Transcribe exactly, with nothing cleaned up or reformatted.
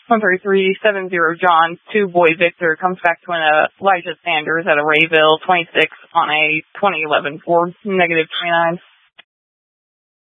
one three three seven zero John, two Boy Victor comes back to an uh, Elijah Sanders at a Rayville twenty-six on a twenty eleven Ford, negative twenty-nine.